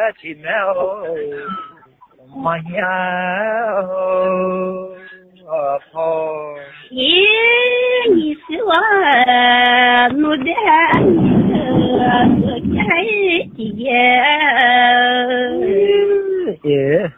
起苗妈呀跑你是我努的开姐耶